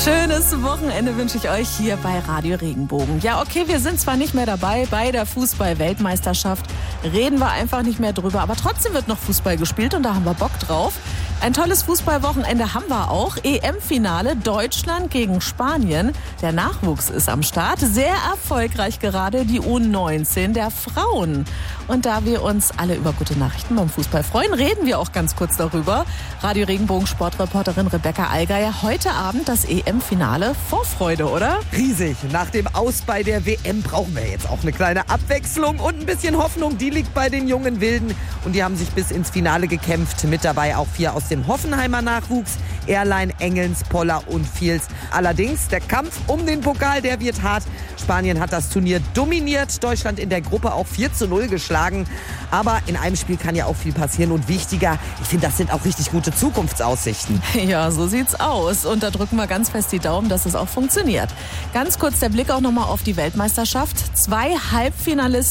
Schönes Wochenende wünsche ich euch hier bei Radio Regenbogen. Ja, okay, wir sind zwar nicht mehr dabei bei der Fußball-Weltmeisterschaft, reden wir einfach nicht mehr drüber, aber trotzdem wird noch Fußball gespielt und da haben wir Bock drauf. Ein tolles Fußballwochenende haben wir auch. EM-Finale Deutschland gegen Spanien. Der Nachwuchs ist am Start. Sehr erfolgreich gerade die U19 der Frauen. Und da wir uns alle über gute Nachrichten beim Fußball freuen, reden wir auch ganz kurz darüber. Radio Regenbogen Sportreporterin Rebecca Allgeier. Heute Abend das EM-Finale. Vorfreude, oder? Riesig. Nach dem Aus bei der WM brauchen wir jetzt auch eine kleine Abwechslung und ein bisschen Hoffnung. Die liegt bei den jungen Wilden und die haben sich bis ins Finale gekämpft. Mit dabei auch 4 aus dem Hoffenheimer Nachwuchs. Erlein, Engelns, Poller und Fields. Allerdings, der Kampf um den Pokal, der wird hart. Spanien hat das Turnier dominiert. Deutschland in der Gruppe auch 4-0 geschlagen. Aber in einem Spiel kann ja auch viel passieren. Und wichtiger, ich finde, das sind auch richtig gute Zukunftsaussichten. Ja, so sieht's aus. Und da drücken wir ganz fest die Daumen, dass es auch funktioniert. Ganz kurz der Blick auch nochmal auf die Weltmeisterschaft. 2 Halbfinalisten